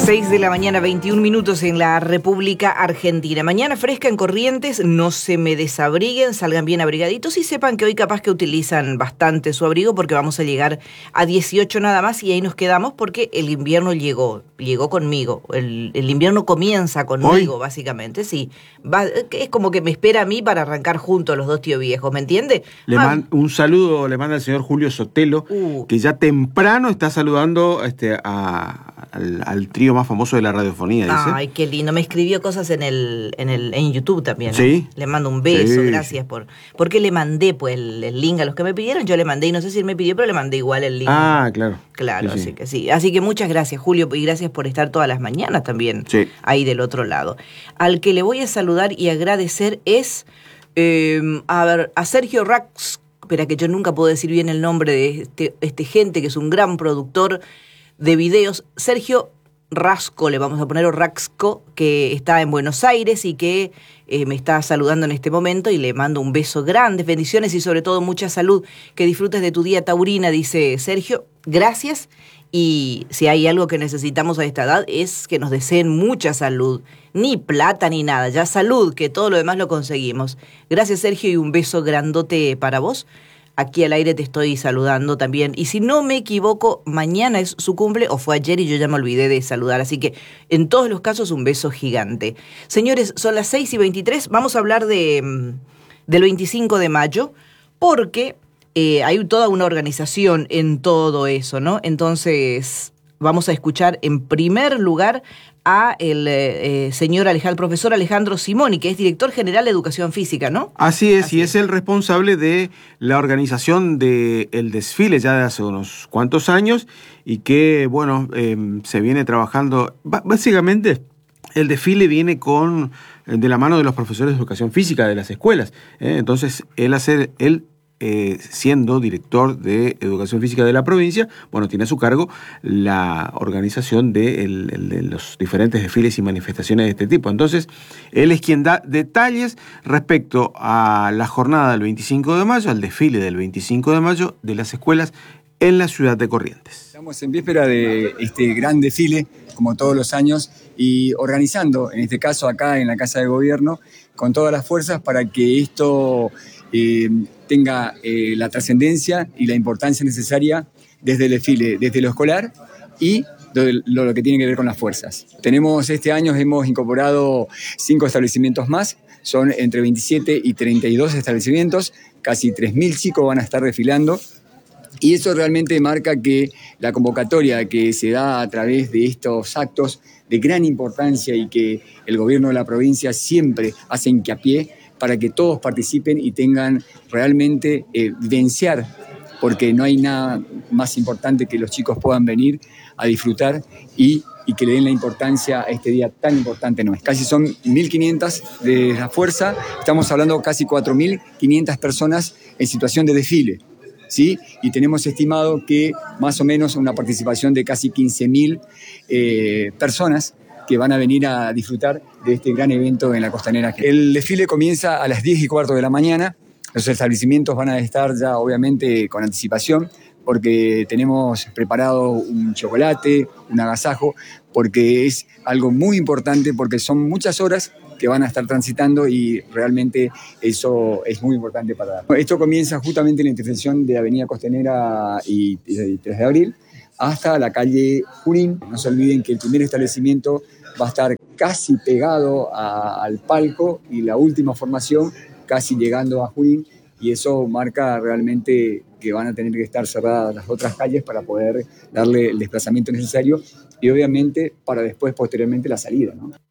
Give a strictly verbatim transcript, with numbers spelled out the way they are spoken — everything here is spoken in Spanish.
seis de la mañana, veintiún minutos en la República Argentina. Mañana fresca en Corrientes, no se me desabriguen, salgan bien abrigaditos y sepan que hoy capaz que utilizan bastante su abrigo porque vamos a llegar a dieciocho nada más y ahí nos quedamos porque el invierno llegó, llegó conmigo. El, el invierno comienza conmigo, ¿hoy? Básicamente, sí. Va, es como que me espera a mí para arrancar juntos los dos tíos viejos, ¿me entiende? Le ah, man, un saludo le manda el señor Julio Sotelo, uh, que ya temprano está saludando este, a... Al, al trío más famoso de la radiofonía, dice. Ay, qué lindo. Me escribió cosas en el en el en YouTube también. ¿No? Sí. Le mando un beso, sí, gracias sí. por... Porque le mandé pues el, el link a los que me pidieron, yo le mandé, y no sé si él me pidió, pero le mandé igual el link. Ah, claro. Claro, sí, así sí. que sí. Así que muchas gracias, Julio, y gracias por estar todas las mañanas también sí. ahí del otro lado. Al que le voy a saludar y agradecer es eh, a ver, a Sergio Rax. Espera, que yo nunca puedo decir bien el nombre de este, este gente, que es un gran productor de videos. Sergio Rasco, le vamos a poner, o Raxco, que está en Buenos Aires y que eh, me está saludando en este momento, y le mando un beso grande, bendiciones y sobre todo mucha salud, que disfrutes de tu día taurina, dice Sergio, gracias, y si hay algo que necesitamos a esta edad es que nos deseen mucha salud, ni plata ni nada, ya salud, que todo lo demás lo conseguimos. Gracias, Sergio, y un beso grandote para vos. Aquí al aire te estoy saludando también. Y si no me equivoco, mañana es su cumple, o fue ayer y yo ya me olvidé de saludar. Así que en todos los casos un beso gigante. Señores, son las seis y veintitrés. Vamos a hablar de, del veinticinco de mayo, porque eh, hay toda una organización en todo eso, ¿no? Entonces vamos a escuchar en primer lugar a el eh, señor Alejandro, profesor Alejandro Simoni, que es director general de Educación Física, ¿no? Así es, Así y es. es el responsable de la organización del desfile ya de hace unos cuantos años, y que, bueno, eh, se viene trabajando, básicamente el desfile viene con de la mano de los profesores de Educación Física de las escuelas, ¿eh? Entonces, él hacer, él Eh, siendo director de Educación Física de la provincia, bueno, tiene a su cargo la organización de, el, el, de los diferentes desfiles y manifestaciones de este tipo. Entonces, él es quien da detalles respecto a la jornada del veinticinco de mayo, al desfile del veinticinco de mayo de las escuelas en la ciudad de Corrientes. Estamos en víspera de este gran desfile, como todos los años, y organizando, en este caso acá en la Casa de Gobierno, con todas las fuerzas para que esto eh, tenga eh, la trascendencia y la importancia necesaria desde el desfile, desde lo escolar y lo, lo que tiene que ver con las fuerzas. Tenemos este año, hemos incorporado cinco establecimientos más, son entre veintisiete y treinta y dos establecimientos, casi tres mil chicos van a estar desfilando. Y eso realmente marca que la convocatoria que se da a través de estos actos de gran importancia y que el gobierno de la provincia siempre hace hincapié para que todos participen y tengan realmente eh, vivenciar, porque no hay nada más importante que los chicos puedan venir a disfrutar y, y que le den la importancia a este día tan importante nuestro. Casi son mil quinientas de la fuerza, estamos hablando casi cuatro mil quinientas personas en situación de desfile. ¿Sí? Y tenemos estimado que más o menos una participación de casi quince mil eh, personas que van a venir a disfrutar de este gran evento en la Costanera. El desfile comienza a las diez y cuarto de la mañana. Los establecimientos van a estar ya obviamente con anticipación, porque tenemos preparado un chocolate, un agasajo, porque es algo muy importante, porque son muchas horas que van a estar transitando y realmente eso es muy importante para... Esto comienza justamente en la intersección de Avenida Costanera y, y tres de abril hasta la calle Junín. No se olviden que el primer establecimiento va a estar casi pegado a, al palco y la última formación casi llegando a Junín, y eso marca realmente que van a tener que estar cerradas las otras calles para poder darle el desplazamiento necesario y obviamente para después posteriormente la salida, ¿no?